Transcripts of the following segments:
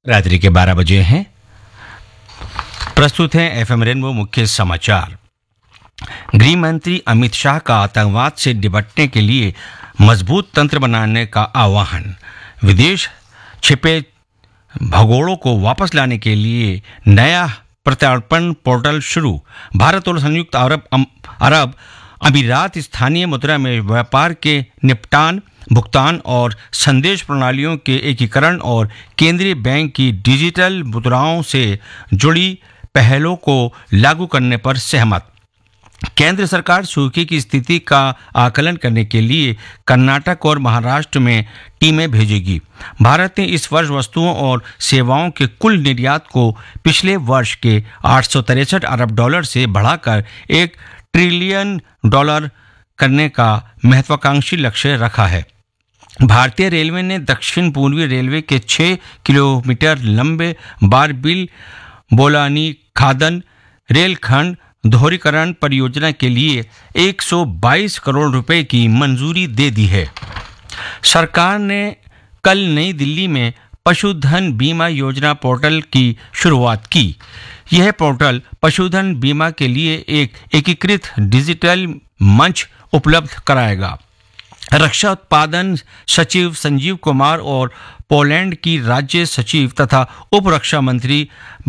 रात्रि के 12 बजे हैं। प्रस्तुत हैं एफएम रेनबो मुख्य समाचार। गृह मंत्री अमित शाह का आतंकवाद से निपटने के लिए मजबूत तंत्र बनाने का आह्वान। विदेश छिपे भगोड़ों को वापस लाने के लिए नया प्रत्यार्पण पोर्टल शुरू। भारत और संयुक्त अरब अमीरात स्थानीय मुद्रा में व्यापार के निपटान, भुगतान और संदेश प्रणालियों के एकीकरण और केंद्रीय बैंक की डिजिटल मुद्राओं से जुड़ी पहलों को लागू करने पर सहमत। केंद्र सरकार सूखे की स्थिति का आकलन करने के लिए कर्नाटक और महाराष्ट्र में टीमें भेजेगी। भारत ने इस वर्ष वस्तुओं और सेवाओं के कुल निर्यात को पिछले वर्ष के 863 अरब डॉलर से बढ़ाकर $1 ट्रिलियन करने का महत्वाकांक्षी लक्ष्य रखा है। भारतीय रेलवे ने दक्षिण पूर्वी रेलवे के 6 किलोमीटर लंबे बारबील बोलानी खादन रेलखंड दोहरीकरण परियोजना के लिए 122 करोड़ रुपए की मंजूरी दे दी है। सरकार ने कल नई दिल्ली में पशुधन बीमा योजना पोर्टल की शुरुआत की। यह पोर्टल पशुधन बीमा के लिए एक एकीकृत डिजिटल मंच उपलब्ध कराएगा। रक्षा उत्पादन सचिव संजीव कुमार और पोलैंड की राज्य सचिव तथा उप रक्षा मंत्री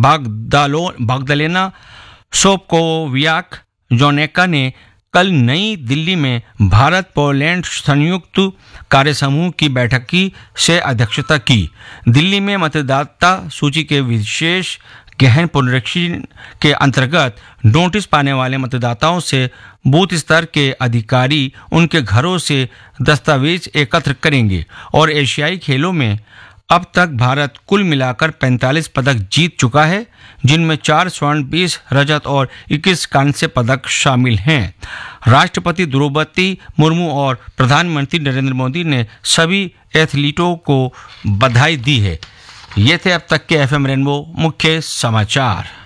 बागदालेना सोपकोवियाक जोनेका ने कल नई दिल्ली में भारत पोलैंड संयुक्त कार्यसमूह की बैठक से अध्यक्षता की। दिल्ली में मतदाता सूची के विशेष गहन पुनरीक्षण के अंतर्गत नोटिस पाने वाले मतदाताओं से बूथ स्तर के अधिकारी उनके घरों से दस्तावेज एकत्र करेंगे। और एशियाई खेलों में अब तक भारत कुल मिलाकर 45 पदक जीत चुका है, जिनमें 4 स्वर्ण, 20 रजत और 21 कांस्य पदक शामिल हैं। राष्ट्रपति द्रौपदी मुर्मू और प्रधानमंत्री नरेंद्र मोदी ने सभी एथलीटों को बधाई दी है। ये थे अब तक के एफएम रेनबो मुख्य समाचार।